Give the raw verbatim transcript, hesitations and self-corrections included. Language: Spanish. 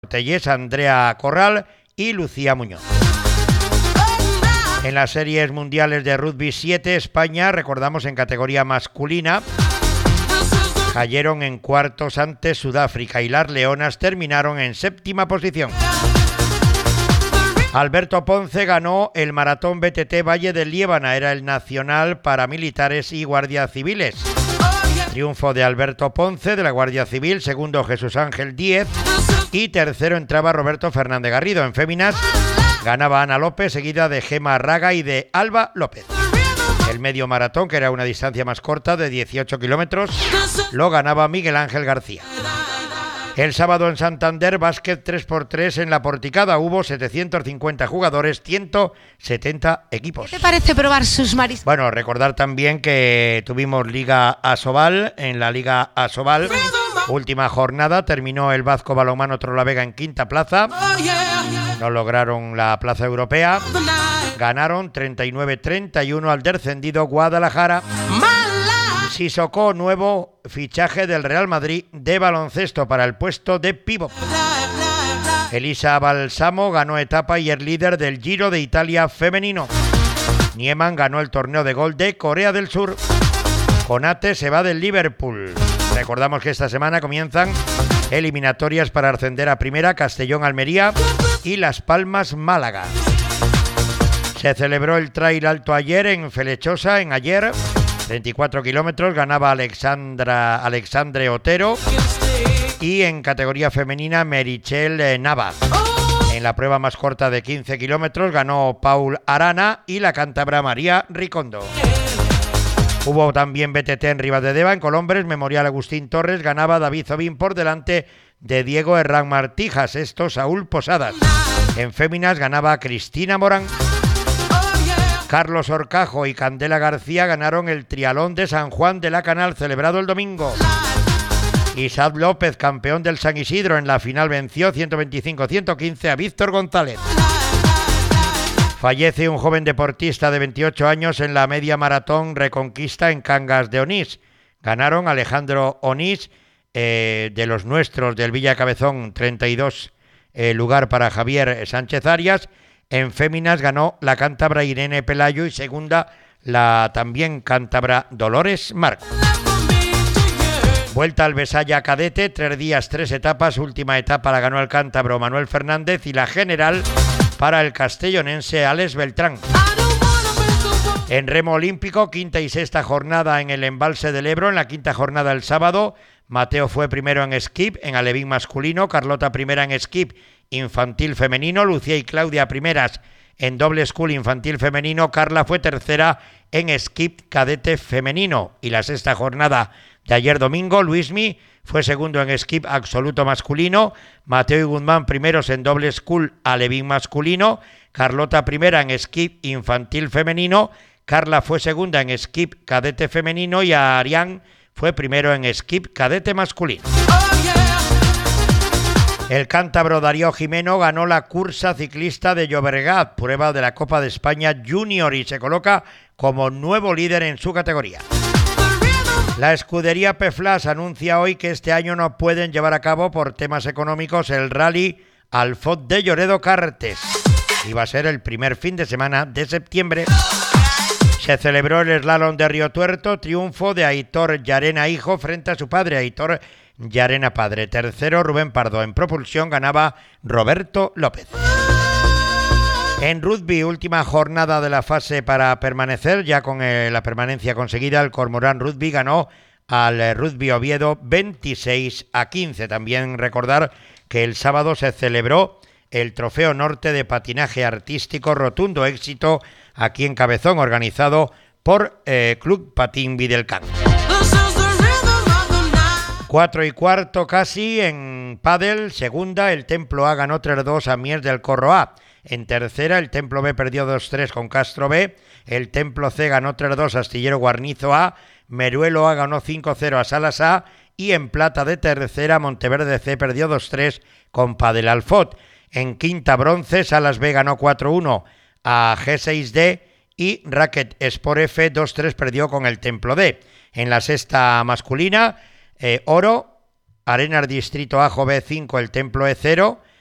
Tellés, Andrea Corral y Lucía Muñoz. En las series mundiales de rugby siete, España, recordamos en categoría masculina, cayeron en cuartos ante Sudáfrica y las Leonas terminaron en séptima posición. Alberto Ponce ganó el maratón B T T Valle del Liébana, era el nacional para militares y guardias civiles. Triunfo de Alberto Ponce de la Guardia Civil, segundo Jesús Ángel Díez y tercero entraba Roberto Fernández Garrido. En féminas ganaba Ana López, seguida de Gema Raga y de Alba López. El medio maratón, que era una distancia más corta de dieciocho kilómetros, lo ganaba Miguel Ángel García. El sábado en Santander, básquet tres por tres en la Porticada. Hubo setecientos cincuenta jugadores, ciento setenta equipos. ¿Qué te parece probar sus mariscos? Bueno, recordar también que tuvimos Liga Asobal. En la Liga Asobal, última jornada, terminó el Vasco Balonmano Torrelavega en quinta plaza. No lograron la plaza europea. Ganaron treinta y nueve a treinta y uno al descendido Guadalajara. Sissoko, nuevo fichaje del Real Madrid de baloncesto para el puesto de pívot. Elisa Balsamo ganó etapa y es líder del Giro de Italia femenino. Nieman ganó el torneo de gol de Corea del Sur. Konate se va del Liverpool. Recordamos que esta semana comienzan eliminatorias para ascender a primera, Castellón Almería y Las Palmas Málaga. Se celebró el Trail Alto ayer en Felechosa, en ayer. veinticuatro kilómetros, ganaba Alexandra, Alexandre Otero y en categoría femenina Merichel Navas. En la prueba más corta de quince kilómetros ganó Paul Arana y la cántabra María Ricondo. Hubo también B T T en Ribadedeva, en Colombres, Memorial Agustín Torres, ganaba David Zobín por delante de Diego Herrán Martija, sexto Saúl Posadas. En féminas ganaba Cristina Morán. Carlos Horcajo y Candela García ganaron el Trialón de San Juan de la Canal, celebrado el domingo. Isaac López, campeón del San Isidro, en la final venció ciento veinticinco a ciento quince a Víctor González. Fallece un joven deportista de veintiocho años en la media maratón Reconquista en Cangas de Onís. Ganaron Alejandro Onís, eh, de los nuestros del Villa Cabezón, treinta y dos, eh, lugar para Javier Sánchez Arias. En féminas ganó la cántabra Irene Pelayo y segunda la también cántabra Dolores Marco. Vuelta al Besaya Cadete, tres días, tres etapas. Última etapa la ganó el cántabro Manuel Fernández y la general para el castellonense Alex Beltrán. En remo olímpico, quinta y sexta jornada en el embalse del Ebro. En la quinta jornada el sábado, Mateo fue primero en skip, en alevín masculino, Carlota primera en skip infantil femenino, Lucía y Claudia primeras en doble school infantil femenino, Carla fue tercera en skip cadete femenino. Y la sexta jornada de ayer domingo, Luismi fue segundo en skip absoluto masculino, Mateo y Guzmán primeros en doble school alevín masculino, Carlota primera en skip infantil femenino, Carla fue segunda en skip cadete femenino y Arián fue primero en skip cadete masculino. El cántabro Darío Jimeno ganó la cursa ciclista de Llobregat, prueba de la Copa de España Junior, y se coloca como nuevo líder en su categoría. La escudería Peflas anuncia hoy que este año no pueden llevar a cabo por temas económicos el rally Alfot de Lloredo Cartes. Y va a ser el primer fin de semana de septiembre. Se celebró el slalom de Río Tuerto, triunfo de Aitor Llarena hijo frente a su padre, Aitor Llarena padre. Tercero Rubén Pardo. En propulsión ganaba Roberto López. En rugby, última jornada de la fase para permanecer, ya con eh, la permanencia conseguida, el Cormorán Rugby ganó al eh, Rugby Oviedo veintiséis a quince. También recordar que el sábado se celebró el Trofeo Norte de Patinaje Artístico, rotundo éxito aquí en Cabezón, organizado por eh, Club Patín Videlcán. Cuatro y cuarto casi en pádel, segunda, el Templo A ganó tres dos a Mies del Corro A. En tercera, el Templo B perdió dos tres con Castro B. El Templo C ganó tres dos a Astillero Guarnizo A. Meruelo A ganó cinco cero a Salas A. Y en plata de tercera, Monteverde C perdió dos tres con Padel Alfot. En quinta bronce, Salas B ganó cuatro uno a G seis D. Y Racket Sport F dos tres perdió con el Templo D. En la sexta masculina, Eh, oro, Arenas Distrito Ajo B cinco, el Templo E cero,